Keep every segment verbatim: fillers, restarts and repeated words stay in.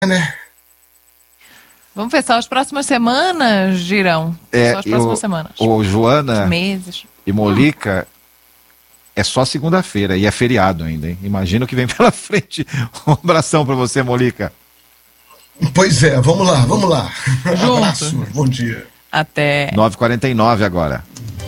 né? Vamos ver só as próximas semanas, Girão. É, só as próximas eu, semanas. Ô, Joana meses. e Molica, hum. é só segunda-feira e é feriado ainda, hein? Imagina o que vem pela frente. Um abração pra você, Molica. Pois é, vamos lá, vamos lá. Junto. Abraço, bom dia. Até. nove e quarenta e nove agora.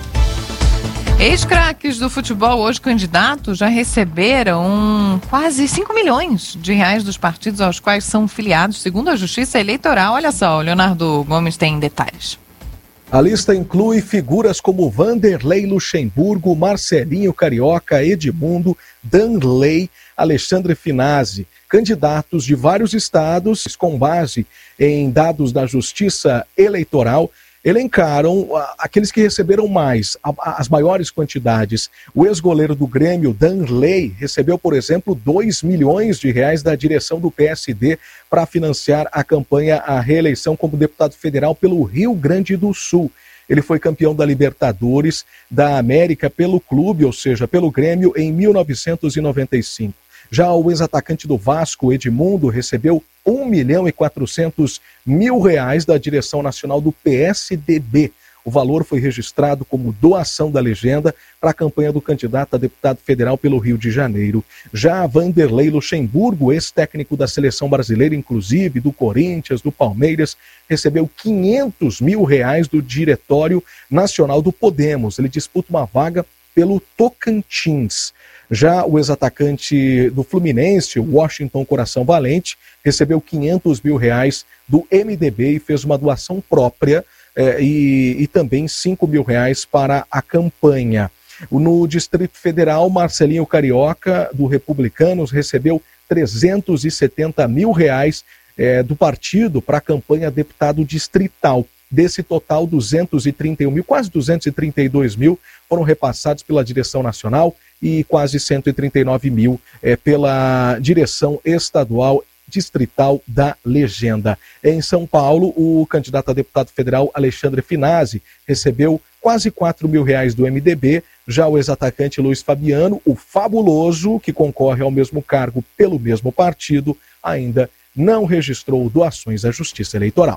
Ex-craques do futebol, hoje candidatos, já receberam quase cinco milhões de reais dos partidos aos quais são filiados, segundo a Justiça Eleitoral. Olha só, o Leonardo Gomes tem detalhes. A lista inclui figuras como Vanderlei Luxemburgo, Marcelinho Carioca, Edmundo, Danley, Alexandre Finazzi, candidatos de vários estados, com base em dados da Justiça Eleitoral, elencaram aqueles que receberam mais, as maiores quantidades. O ex-goleiro do Grêmio, Danley, recebeu, por exemplo, dois milhões de reais da direção do P S D para financiar a campanha à reeleição como deputado federal pelo Rio Grande do Sul. Ele foi campeão da Libertadores da América pelo clube, ou seja, pelo Grêmio, em mil novecentos e noventa e cinco. Já o ex-atacante do Vasco, Edmundo, recebeu um milhão e quatrocentos mil reais da direção nacional do P S D B. O valor foi registrado como doação da legenda para a campanha do candidato a deputado federal pelo Rio de Janeiro. Já Vanderlei Luxemburgo, ex-técnico da seleção brasileira, inclusive do Corinthians, do Palmeiras, recebeu quinhentos mil reais do Diretório Nacional do Podemos. Ele disputa uma vaga pelo Tocantins. Já o ex-atacante do Fluminense, Washington Coração Valente, recebeu quinhentos mil reais do M D B e fez uma doação própria eh, e, e também cinco mil reais para a campanha. No Distrito Federal, Marcelinho Carioca, do Republicanos, recebeu trezentos e setenta mil reais eh, do partido para a campanha deputado distrital. Desse total, duzentos e trinta e um mil, quase duzentos e trinta e dois mil foram repassados pela direção nacional e quase cento e trinta e nove mil é, pela direção estadual distrital da legenda. Em São Paulo, o candidato a deputado federal Alexandre Finazzi recebeu quase quatro mil reais do M D B. Já o ex-atacante Luiz Fabiano, o fabuloso, que concorre ao mesmo cargo pelo mesmo partido, ainda não registrou doações à Justiça Eleitoral.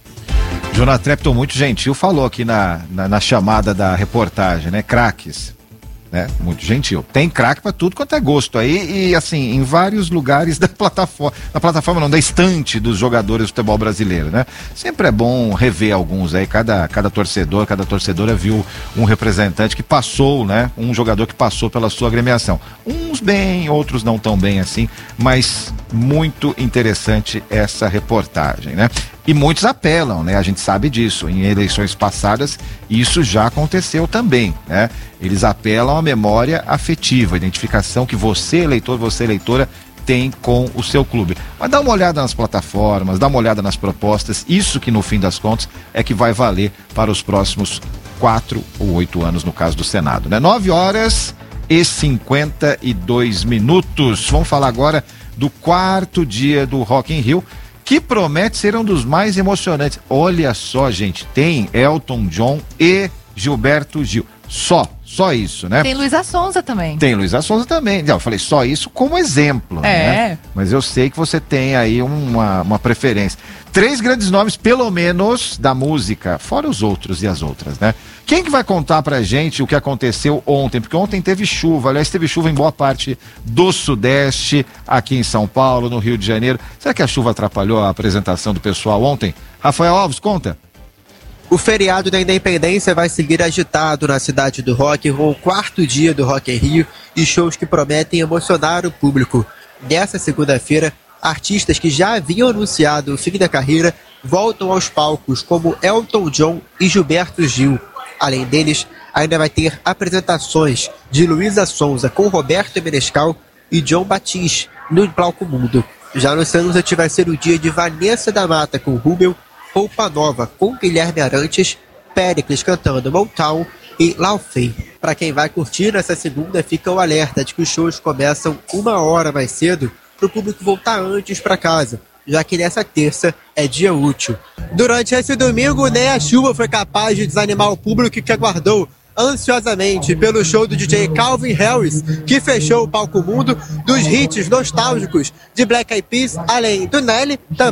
Jonathan Trepton, muito gentil, falou aqui na, na, na chamada da reportagem, né? Craques, né? Muito gentil. Tem craque para tudo quanto é gosto aí e, assim, em vários lugares da plataforma, na plataforma não, da estante dos jogadores do futebol brasileiro, né? Sempre é bom rever alguns aí, cada, cada torcedor, cada torcedora viu um representante que passou, né? Um jogador que passou pela sua agremiação. Uns bem, outros não tão bem assim, mas muito interessante essa reportagem, né? E muitos apelam, né? A gente sabe disso. Em eleições passadas, isso já aconteceu também, né? Eles apelam à memória afetiva, a identificação que você, eleitor, você, eleitora, tem com o seu clube. Mas dá uma olhada nas plataformas, dá uma olhada nas propostas. Isso que, no fim das contas, é que vai valer para os próximos quatro ou oito anos, no caso do Senado, né? Nove horas e cinquenta e dois minutos. Vamos falar agora do quarto dia do Rock in Rio, que promete ser um dos mais emocionantes. Olha só, gente, tem Elton John e Gilberto Gil. Só, só isso, né? Tem Luísa Sonza também. Tem Luísa Sonza também. Eu falei só isso como exemplo, é. né? Mas eu sei que você tem aí uma, uma preferência. Três grandes nomes, pelo menos, da música, fora os outros e as outras, né? Quem que vai contar pra gente o que aconteceu ontem? Porque ontem teve chuva, aliás, teve chuva em boa parte do Sudeste, aqui em São Paulo, no Rio de Janeiro. Será que a chuva atrapalhou a apresentação do pessoal ontem? Rafael Alves, conta. O feriado da Independência vai seguir agitado na cidade do rock, com o quarto dia do Rock in Rio e shows que prometem emocionar o público. Nessa segunda-feira, artistas que já haviam anunciado o fim da carreira voltam aos palcos, como Elton John e Gilberto Gil. Além deles, ainda vai ter apresentações de Luísa Sonza com Roberto Menescal e John Batiste no Palco Mundo. Já no Sunset vai ser o dia de Vanessa da Mata com Rubel, Roupa Nova com Guilherme Arantes, Péricles cantando Motown e Laufey. Para quem vai curtir nessa segunda, fica o alerta de que os shows começam uma hora mais cedo para o público voltar antes para casa, já que nessa terça é dia útil. Durante esse domingo, nem a chuva foi capaz de desanimar o público que aguardou ansiosamente pelo show do D J Calvin Harris, que fechou o palco mundo dos hits nostálgicos de Black Eyed Peas, além do Nelly, também